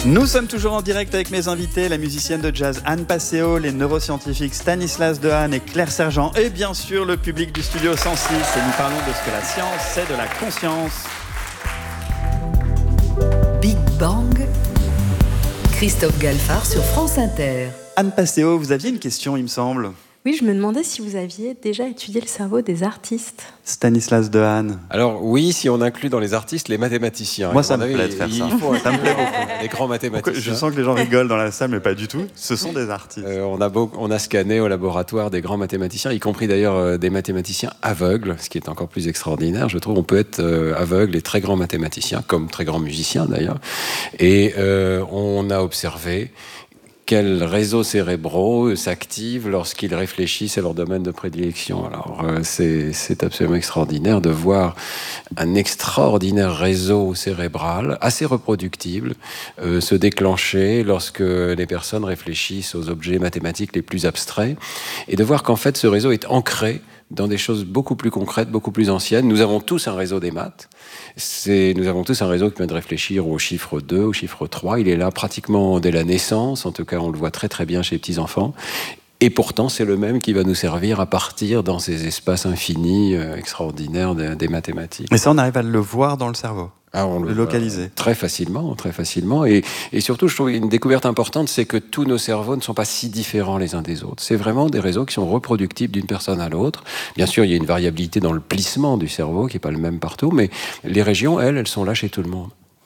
Nous sommes toujours en direct avec mes invités, la musicienne de jazz Anne Passeo, les neuroscientifiques Stanislas Dehaene et Claire Sergent, et bien sûr le public du Studio 106. Et nous parlons de ce que la science c'est de la conscience. Big Bang, Christophe Galfard sur France Inter. Anne Passeo, vous aviez une question, il me semble. Oui, je me demandais si vous aviez déjà étudié le cerveau des artistes. Stanislas Dehaene. Alors oui, si on inclut dans les artistes les mathématiciens. Moi, ça me plaît de faire ça. Ça me plaît beaucoup. Les grands mathématiciens. Je sens que les gens rigolent dans la salle, mais pas du tout. Ce sont des artistes. On a scanné au laboratoire des grands mathématiciens, y compris d'ailleurs des mathématiciens aveugles, ce qui est encore plus extraordinaire. Je trouve on peut être aveugle et très grand mathématicien, comme très grand musicien d'ailleurs. Et on a observé quels réseaux cérébraux s'activent lorsqu'ils réfléchissent à leur domaine de prédilection. Alors, c'est absolument extraordinaire de voir un extraordinaire réseau cérébral, assez reproductible, se déclencher lorsque les personnes réfléchissent aux objets mathématiques les plus abstraits, et de voir qu'en fait, ce réseau est ancré dans des choses beaucoup plus concrètes, beaucoup plus anciennes. Nous avons tous un réseau des maths. Nous avons tous un réseau qui permet de réfléchir au chiffre 2, au chiffre 3. Il est là pratiquement dès la naissance. En tout cas, on le voit très très bien chez les petits-enfants. Et pourtant, c'est le même qui va nous servir à partir dans ces espaces infinis extraordinaires des mathématiques. Mais ça, on arrive à le voir dans le cerveau. On le localiser. Très facilement. Et surtout, je trouve une découverte importante, c'est que tous nos cerveaux ne sont pas si différents les uns des autres. C'est vraiment des réseaux qui sont reproductibles d'une personne à l'autre. Bien sûr, il y a une variabilité dans le plissement du cerveau qui n'est pas le même partout, mais les régions, elles sont là chez tout le monde.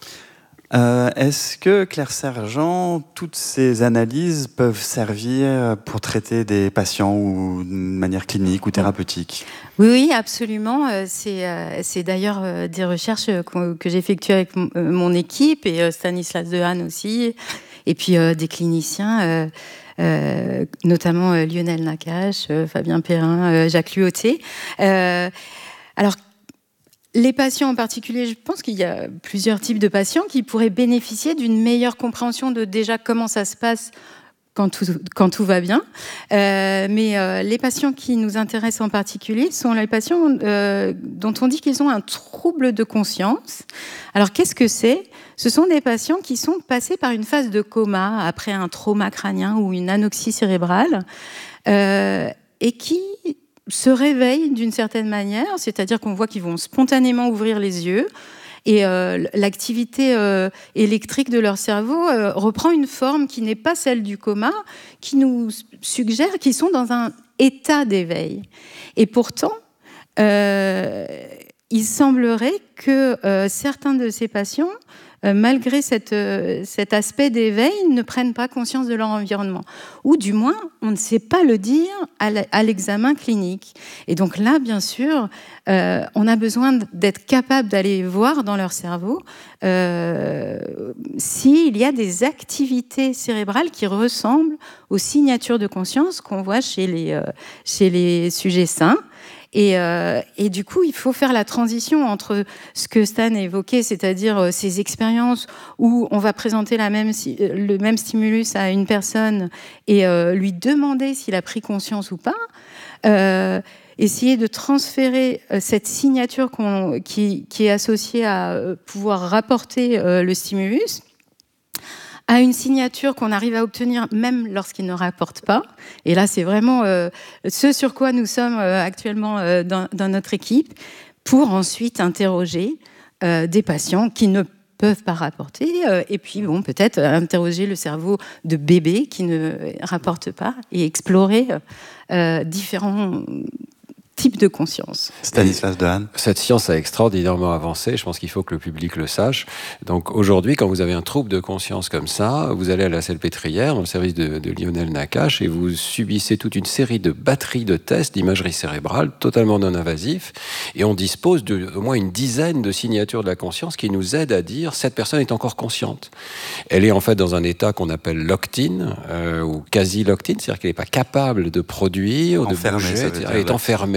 Est-ce que, Claire Sergent, toutes ces analyses peuvent servir pour traiter des patients ou de manière clinique ou thérapeutique ? Oui, absolument. C'est d'ailleurs des recherches que j'ai effectuées avec mon équipe et Stanislas Dehaene aussi, et puis des cliniciens, notamment Lionel Nakache, Fabien Perrin, Jacques Luoté. Alors, les patients en particulier, je pense qu'il y a plusieurs types de patients qui pourraient bénéficier d'une meilleure compréhension de déjà comment ça se passe quand tout va bien. Mais les patients qui nous intéressent en particulier sont les patients dont on dit qu'ils ont un trouble de conscience. Alors qu'est-ce que c'est ? Ce sont des patients qui sont passés par une phase de coma après un trauma crânien ou une anoxie cérébrale et qui se réveillent d'une certaine manière, c'est-à-dire qu'on voit qu'ils vont spontanément ouvrir les yeux et l'activité électrique de leur cerveau reprend une forme qui n'est pas celle du coma, qui nous suggère qu'ils sont dans un état d'éveil. Et pourtant, il semblerait que certains de ces patients, malgré cet aspect d'éveil, ne prennent pas conscience de leur environnement. Ou du moins, on ne sait pas le dire à l'examen clinique. Et donc là, bien sûr, on a besoin d'être capable d'aller voir dans leur cerveau s'il y a des activités cérébrales qui ressemblent aux signatures de conscience qu'on voit chez les sujets sains. Et du coup, il faut faire la transition entre ce que Stan a évoqué, c'est-à-dire ces expériences où on va présenter le même stimulus à une personne et lui demander s'il a pris conscience ou pas. Essayer de transférer cette signature qui est associée à pouvoir rapporter le stimulus à une signature qu'on arrive à obtenir même lorsqu'il ne rapporte pas. Et là, c'est vraiment ce sur quoi nous sommes actuellement dans notre équipe, pour ensuite interroger des patients qui ne peuvent pas rapporter, et puis peut-être interroger le cerveau de bébé qui ne rapporte pas, et explorer différents type de conscience. Stanislas Dehaene. Cette science a extraordinairement avancé, je pense qu'il faut que le public le sache. Donc aujourd'hui, quand vous avez un trouble de conscience comme ça, vous allez à la Salpêtrière, dans le service de Lionel Nakache, et vous subissez toute une série de batteries de tests d'imagerie cérébrale, totalement non invasifs, et on dispose d'au moins une dizaine de signatures de la conscience qui nous aident à dire cette personne est encore consciente. Elle est en fait dans un état qu'on appelle locked-in, ou quasi locked-in, c'est-à-dire qu'elle n'est pas capable de produire, de bouger, etc. Elle est enfermée.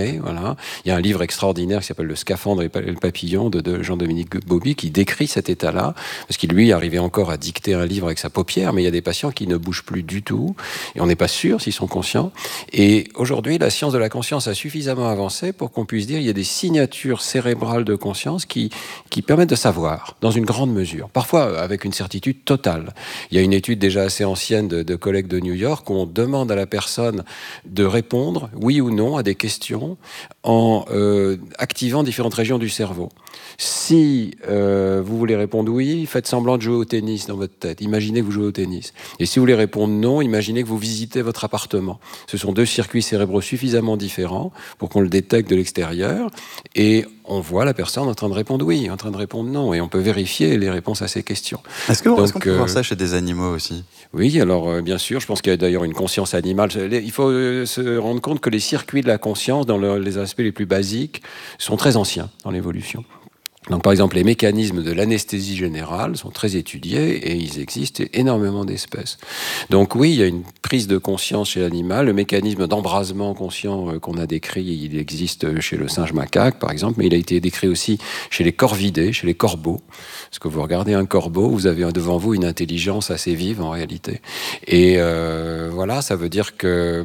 fermé. Voilà. Il y a un livre extraordinaire qui s'appelle Le scaphandre et le papillon de Jean-Dominique Bauby qui décrit cet état-là, parce qu'il lui arrivait encore à dicter un livre avec sa paupière, mais il y a des patients qui ne bougent plus du tout, et on n'est pas sûr s'ils sont conscients. Et aujourd'hui, la science de la conscience a suffisamment avancé pour qu'on puisse dire qu'il y a des signatures cérébrales de conscience qui permettent de savoir, dans une grande mesure, parfois avec une certitude totale. Il y a une étude déjà assez ancienne de collègues de New York où on demande à la personne de répondre oui ou non à des questions en activant différentes régions du cerveau. Si vous voulez répondre oui, faites semblant de jouer au tennis dans votre tête. Imaginez que vous jouez au tennis. Et si vous voulez répondre non, imaginez que vous visitez votre appartement. Ce sont deux circuits cérébraux suffisamment différents pour qu'on le détecte de l'extérieur. Et on voit la personne en train de répondre oui, en train de répondre non. Et on peut vérifier les réponses à ces questions. Est-ce qu'on peut voir ça chez des animaux aussi ? Oui, alors bien sûr, je pense qu'il y a d'ailleurs une conscience animale. Il faut se rendre compte que les circuits de la conscience, dans les aspects les plus basiques, sont très anciens dans l'évolution. Donc, par exemple, les mécanismes de l'anesthésie générale sont très étudiés et ils existent énormément d'espèces. Donc oui, il y a une prise de conscience chez l'animal. Le mécanisme d'embrasement conscient qu'on a décrit, il existe chez le singe macaque, par exemple, mais il a été décrit aussi chez les corvidés, chez les corbeaux. Parce que vous regardez un corbeau, vous avez devant vous une intelligence assez vive en réalité. Et voilà, ça veut dire que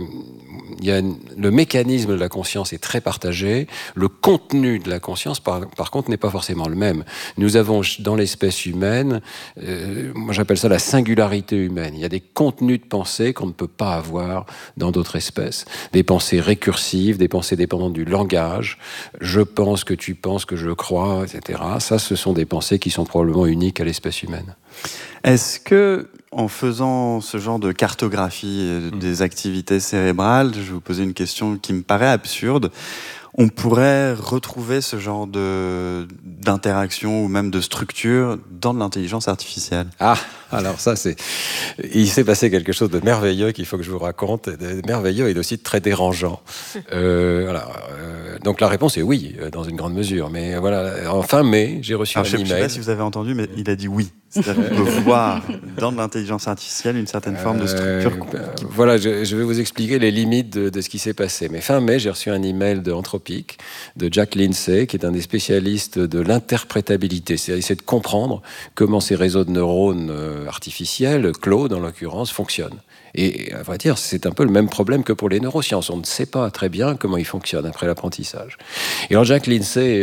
le mécanisme de la conscience est très partagé. Le contenu de la conscience, par contre, n'est pas forcément le même. Nous avons dans l'espèce humaine, moi j'appelle ça la singularité humaine. Il y a des contenus de pensée qu'on ne peut pas avoir dans d'autres espèces. Des pensées récursives, des pensées dépendantes du langage. Je pense que tu penses que je crois, etc. Ça, ce sont des pensées qui sont probablement uniques à l'espèce humaine. Est-ce que, en faisant ce genre de cartographie des activités cérébrales, je vais vous poser une question qui me paraît absurde, on pourrait retrouver ce genre d'interaction ou même de structure dans de l'intelligence artificielle? Ah, alors ça, il s'est passé quelque chose de merveilleux qu'il faut que je vous raconte, de merveilleux et aussi de très dérangeant. Donc la réponse est oui, dans une grande mesure. Mais voilà, en fin mai, j'ai reçu un email. Je ne sais pas si vous avez entendu, mais il a dit oui. C'est-à-dire qu'on peut voir dans de l'intelligence artificielle une certaine forme de structure. Voilà, je vais vous expliquer les limites de ce qui s'est passé. Mais fin mai, j'ai reçu un email de Anthropic, de Jack Lindsay, qui est un des spécialistes de l'interprétabilité. C'est-à-dire essayer de comprendre comment ces réseaux de neurones artificiels, Claude en l'occurrence, fonctionnent. Et à vrai dire, c'est un peu le même problème que pour les neurosciences. On ne sait pas très bien comment ils fonctionnent après l'apprentissage. Et alors Jack Lindsay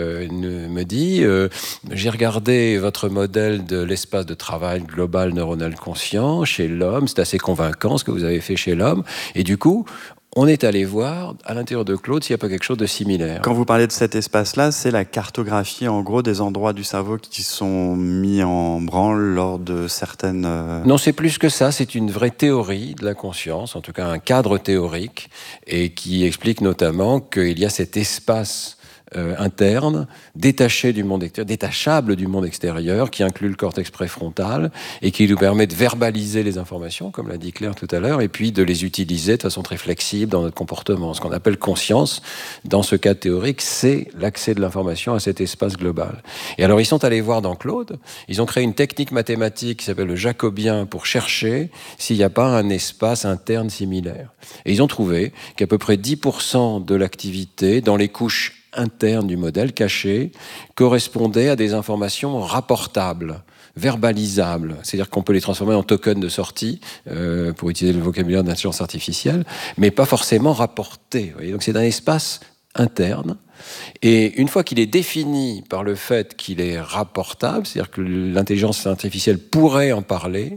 me dit, j'ai regardé votre modèle de l'espace de travail global neuronal conscient chez l'homme, c'est assez convaincant ce que vous avez fait chez l'homme, et du coup, on est allé voir à l'intérieur de Claude s'il n'y a pas quelque chose de similaire. Quand vous parlez de cet espace-là, c'est la cartographie en gros des endroits du cerveau qui sont mis en branle lors de certaines... Non, c'est plus que ça, c'est une vraie théorie de la conscience, en tout cas un cadre théorique, et qui explique notamment qu'il y a cet espace interne, détaché du monde extérieur, détachable du monde extérieur, qui inclut le cortex préfrontal et qui nous permet de verbaliser les informations, comme l'a dit Claire tout à l'heure, et puis de les utiliser de façon très flexible dans notre comportement. Ce qu'on appelle conscience, dans ce cadre théorique, c'est l'accès de l'information à cet espace global. Et alors, ils sont allés voir dans Claude, ils ont créé une technique mathématique qui s'appelle le jacobien pour chercher s'il n'y a pas un espace interne similaire. Et ils ont trouvé qu'à peu près 10% de l'activité dans les couches interne du modèle caché correspondait à des informations rapportables, verbalisables, c'est-à-dire qu'on peut les transformer en tokens de sortie pour utiliser le vocabulaire d'intelligence artificielle, mais pas forcément rapportés. Vous voyez, donc c'est un espace interne. Et une fois qu'il est défini par le fait qu'il est rapportable, c'est-à-dire que l'intelligence artificielle pourrait en parler,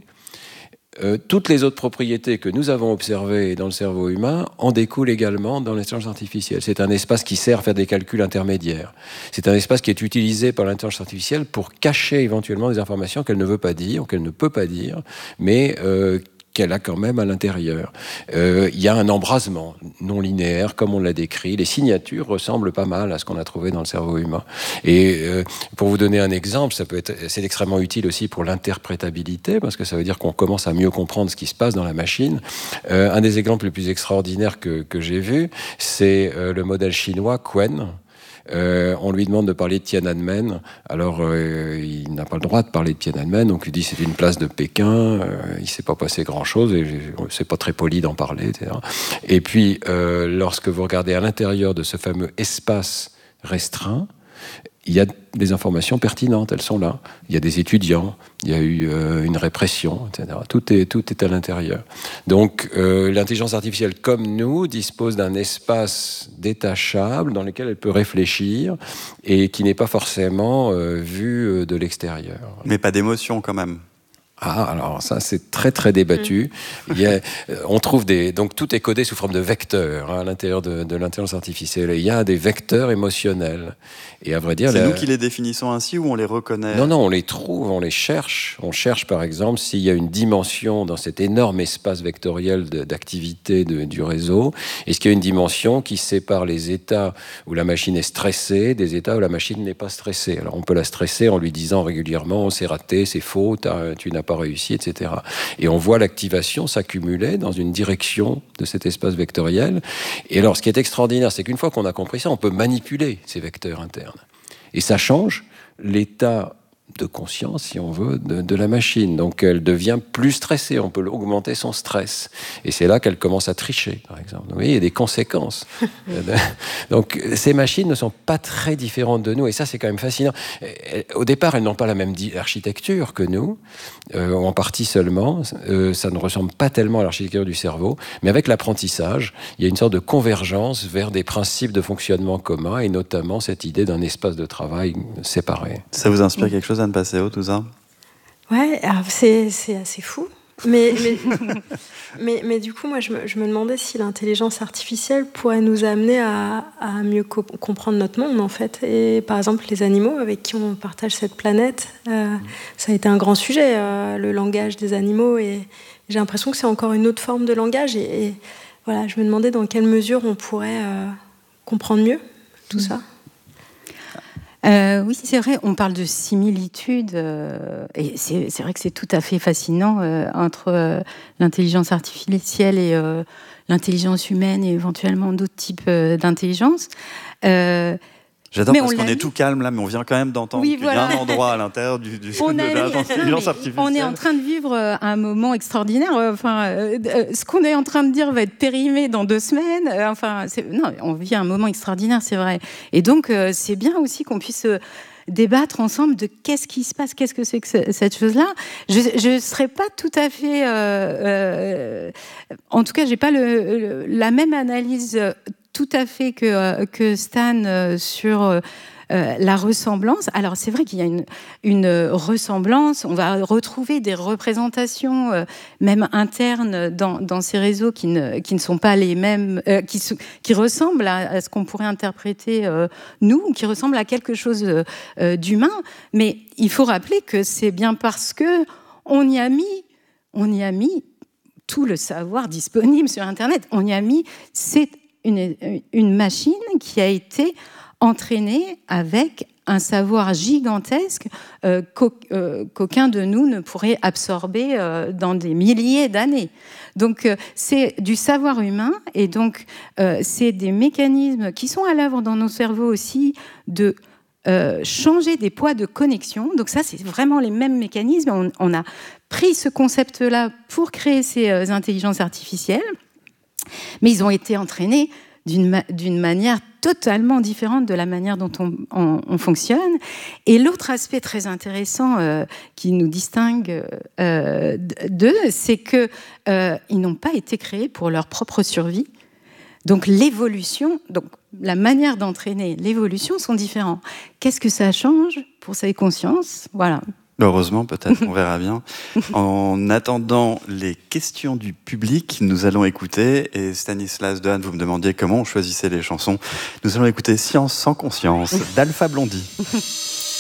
toutes les autres propriétés que nous avons observées dans le cerveau humain en découlent également dans l'intelligence artificielle. C'est un espace qui sert à faire des calculs intermédiaires. C'est un espace qui est utilisé par l'intelligence artificielle pour cacher éventuellement des informations qu'elle ne veut pas dire ou qu'elle ne peut pas dire, mais qu'elle a quand même à l'intérieur. Il y a un embrasement non linéaire, comme on l'a décrit. Les signatures ressemblent pas mal à ce qu'on a trouvé dans le cerveau humain. Et pour vous donner un exemple, c'est extrêmement utile aussi pour l'interprétabilité, parce que ça veut dire qu'on commence à mieux comprendre ce qui se passe dans la machine. Un des exemples les plus extraordinaires que j'ai vu, c'est le modèle chinois Qwen, On lui demande de parler de Tiananmen. Alors, il n'a pas le droit de parler de Tiananmen. Donc, il dit c'est une place de Pékin. Il ne s'est pas passé grand-chose et c'est pas très poli d'en parler, etc. Et puis, lorsque vous regardez à l'intérieur de ce fameux espace restreint, il y a des informations pertinentes, elles sont là. Il y a des étudiants, il y a eu une répression, etc. Tout est à l'intérieur. Donc, l'intelligence artificielle, comme nous, dispose d'un espace détachable dans lequel elle peut réfléchir et qui n'est pas forcément vu de l'extérieur. Mais pas d'émotion, quand même. Ah, alors ça, c'est très, très débattu. On trouve donc tout est codé sous forme de vecteurs à l'intérieur de l'intelligence artificielle. Et il y a des vecteurs émotionnels. Et à vrai dire... C'est nous qui les définissons ainsi ou on les reconnaît? Non, on les trouve, on les cherche. On cherche, par exemple, s'il y a une dimension dans cet énorme espace vectoriel d'activité du réseau. Est-ce qu'il y a une dimension qui sépare les états où la machine est stressée des états où la machine n'est pas stressée? Alors, on peut la stresser en lui disant régulièrement « c'est raté, c'est faux, tu n'as pas réussi, etc. » Et on voit l'activation s'accumuler dans une direction de cet espace vectoriel. Et alors, ce qui est extraordinaire, c'est qu'une fois qu'on a compris ça, on peut manipuler ces vecteurs internes. Et ça change l'état de conscience, si on veut, de la machine. Donc, elle devient plus stressée. On peut augmenter son stress. Et c'est là qu'elle commence à tricher, par exemple. Vous voyez, il y a des conséquences. Donc, ces machines ne sont pas très différentes de nous. Et ça, c'est quand même fascinant. Au départ, elles n'ont pas la même architecture que nous, en partie seulement. Ça ne ressemble pas tellement à l'architecture du cerveau. Mais avec l'apprentissage, il y a une sorte de convergence vers des principes de fonctionnement communs, et notamment cette idée d'un espace de travail séparé. Ça vous inspire quelque chose, Anne Passeo, tout ça? Ouais, c'est assez fou. Mais du coup, moi, je me demandais si l'intelligence artificielle pourrait nous amener à mieux comprendre notre monde, en fait. Et par exemple, les animaux avec qui on partage cette planète, ça a été un grand sujet, le langage des animaux. Et j'ai l'impression que c'est encore une autre forme de langage. Et voilà, je me demandais dans quelle mesure on pourrait comprendre mieux tout ça. Oui, c'est vrai, on parle de similitude, et c'est vrai que c'est tout à fait fascinant entre l'intelligence artificielle et l'intelligence humaine et éventuellement d'autres types d'intelligence. J'adore parce qu'on est tout calme là, mais on vient quand même d'entendre qu'il y a un endroit à l'intérieur de l'intelligence artificielle. On est en train de vivre un moment extraordinaire. Ce qu'on est en train de dire va être périmé dans 2 semaines. On vit un moment extraordinaire, c'est vrai. Et donc, c'est bien aussi qu'on puisse débattre ensemble de qu'est-ce qui se passe, qu'est-ce que c'est que cette chose-là. Je ne serais pas tout à fait... en tout cas, je n'ai pas la même analyse tout à fait que Stan sur la ressemblance. Alors, c'est vrai qu'il y a une ressemblance. On va retrouver des représentations, même internes, dans ces réseaux qui ne sont pas les mêmes, qui ressemblent à ce qu'on pourrait interpréter, nous, qui ressemblent à quelque chose d'humain. Mais il faut rappeler que c'est bien parce qu'on y a mis tout le savoir disponible sur Internet. On y a mis... une machine qui a été entraînée avec un savoir gigantesque qu'aucun de nous ne pourrait absorber dans des milliers d'années. Donc, c'est du savoir humain et donc c'est des mécanismes qui sont à l'œuvre dans nos cerveaux aussi de changer des poids de connexion. Donc ça, c'est vraiment les mêmes mécanismes. On a pris ce concept-là pour créer ces intelligences artificielles. Mais ils ont été entraînés d'une manière totalement différente de la manière dont on fonctionne. Et l'autre aspect très intéressant qui nous distingue d'eux, c'est qu'ils n'ont pas été créés pour leur propre survie. Donc l'évolution, la manière d'entraîner l'évolution sont différents. Qu'est-ce que ça change pour sa conscience? Voilà. Heureusement, peut-être, on verra bien. En attendant les questions du public, nous allons écouter, et Stanislas Dehaene, vous me demandiez comment on choisissait les chansons, nous allons écouter Science sans conscience d'Alpha Blondy.